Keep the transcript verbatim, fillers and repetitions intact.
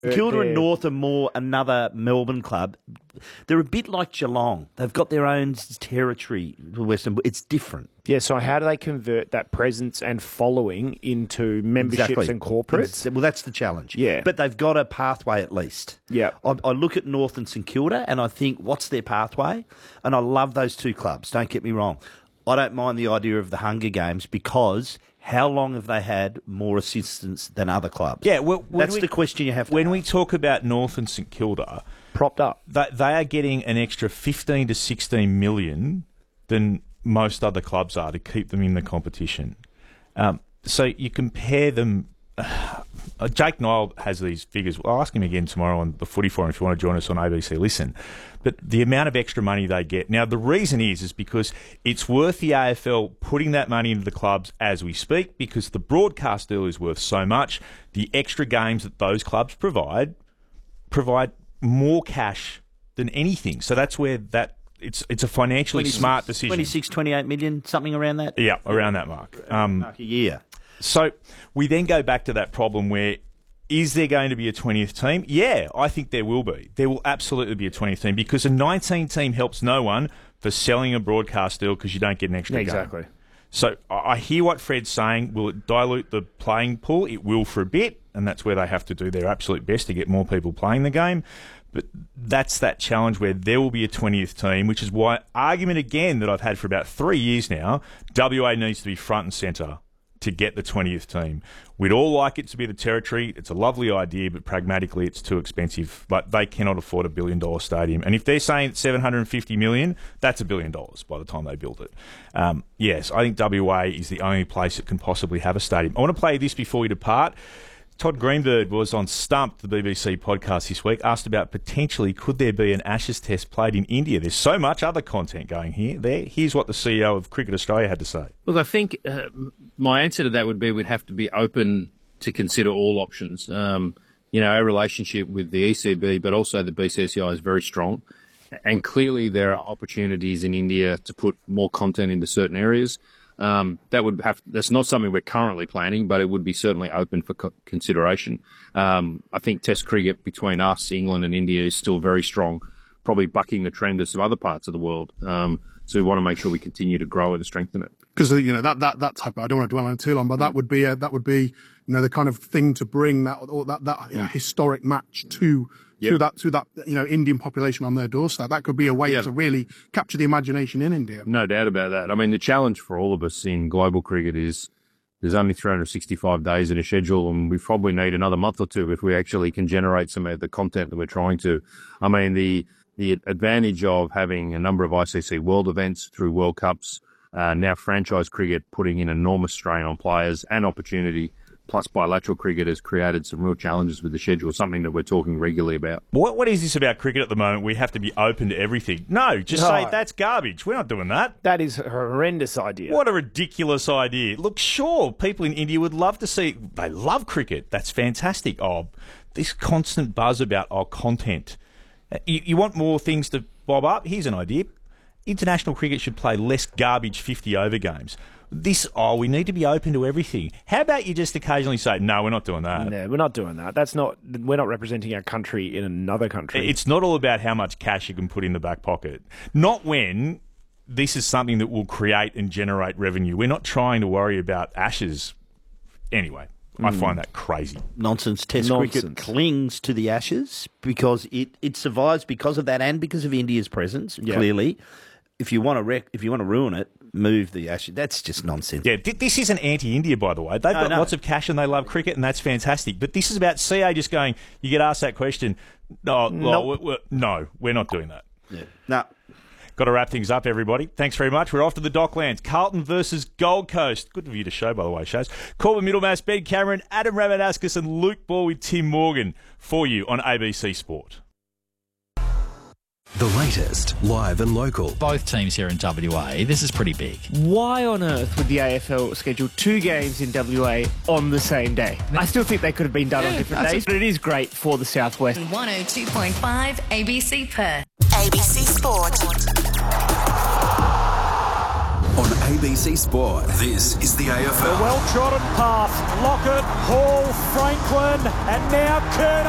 Kilda and North are more another Melbourne club. They're a bit like Geelong. They've got their own territory. Western, it's different. Yeah, so how do they convert that presence and following into memberships Exactly. and corporates? It's- well, that's the challenge. Yeah. But they've got a pathway at least. Yeah. I, I look at North and St Kilda and I think, what's their pathway? And I love those two clubs, don't get me wrong. I don't mind the idea of the Hunger Games because how long have they had more assistance than other clubs? Yeah, well, when that's we- the question you have to When ask. we talk about North and St Kilda, Propped up. they, they are getting an extra fifteen to sixteen million than most other clubs are to keep them in the competition. Um, so you compare them. Uh, Jake Nile has these figures. I'll ask him again tomorrow on the Footy Forum if you want to join us on A B C Listen. But the amount of extra money they get. Now, the reason is is because it's worth the A F L putting that money into the clubs as we speak because the broadcast deal is worth so much. The extra games that those clubs provide provide more cash than anything. So that's where that it's it's a financially smart decision. twenty-six, twenty-eight million, something around that? Yeah, around that mark. Um, Mark a year. So we then go back to that problem where is there going to be a twentieth team? Yeah, I think there will be. There will absolutely be a twentieth team because a nineteen team helps no one for selling a broadcast deal because you don't get an extra game. Exactly. So I I hear what Fred's saying. Will it dilute the playing pool? It will for a bit, and that's where they have to do their absolute best to get more people playing the game. But that's that challenge where there will be a twentieth team, which is why argument again that I've had for about three years now, W A needs to be front and centre to get the twentieth team. We'd all like it to be the Territory. It's a lovely idea, but pragmatically it's too expensive. But they cannot afford a billion dollar stadium. And if they're saying it's seven hundred fifty million, that's a billion dollars by the time they build it. Um, yes, I think W A is the only place that can possibly have a stadium. I want to play this before we depart. Todd Greenberg was on Stumped, the B B C podcast this week, asked about potentially could there be an Ashes test played in India. There's so much other content going here. There, here's what the C E O of Cricket Australia had to say. Look, I think uh, my answer to that would be we'd have to be open to consider all options. Um, you know, our relationship with the E C B, but also the B C C I is very strong. And clearly there are opportunities in India to put more content into certain areas. Um, that would have, that's not something we're currently planning, but it would be certainly open for co- consideration. Um, I think Test cricket between us, England and India is still very strong, probably bucking the trend of some other parts of the world. Um, so we want to make sure we continue to grow it and strengthen it. Because you know that that that type of, I don't want to dwell on it too long, but that would be a, that would be you know the kind of thing to bring that or that that you know, historic match to Yep. to that to that you know Indian population on their doorstep. That could be a way Yep. to really capture the imagination in India. No doubt about that. I mean, the challenge for all of us in global cricket is there's only three hundred sixty-five days in a schedule, and we probably need another month or two if we actually can generate some of the content that we're trying to. I mean, the the advantage of having a number of I C C World events through World Cups, uh, now franchise cricket putting in enormous strain on players and opportunity, plus bilateral cricket has created some real challenges with the schedule, something that we're talking regularly about. What What is this about cricket at the moment? We have to be open to everything. No, just No. say that's garbage. We're not doing that. That is a horrendous idea. What a ridiculous idea. Look, sure, people in India would love to see, they love cricket. That's fantastic. Oh, this constant buzz about, oh, content. Uh, You, you want more things to bob up? Here's an idea. International cricket should play less garbage fifty-over games. This, oh, we need to be open to everything. How about you just occasionally say, no, we're not doing that. No, we're not doing that. That's not. We're not representing our country in another country. It's not all about how much cash you can put in the back pocket. Not when this is something that will create and generate revenue. We're not trying to worry about Ashes. Anyway, I find that crazy. Nonsense. Test Nonsense. cricket clings to the Ashes because it, it survives because of that and because of India's presence, Yeah. clearly. If you want to wreck, if you want to ruin it, move the Ashes. That's just nonsense. Yeah, th- this isn't anti-India, by the way. They've No, got no. lots of cash and they love cricket, and that's fantastic. But this is about C A just going, you get asked that question, oh, well, Nope. we- we- no, we're not doing that. Yeah. No. Got to wrap things up, everybody. Thanks very much. We're off to the Docklands. Carlton versus Gold Coast. Good of you to show, by the way, shows. Corbin Middlemass, Ben Cameron, Adam Ramanaskas and Luke Ball with Tim Morgan for you on A B C Sport. The latest, live and local. Both teams here in W A, this is pretty big. Why on earth would the A F L schedule two games in W A on the same day? I still think they could have been done on different days, but it is great for the Southwest. one oh two point five A B C Perth. A B C Sport. On A B C Sport, this is the A F L. Well-trodden pass. Lockett, Hall, Franklin, and now Curnow.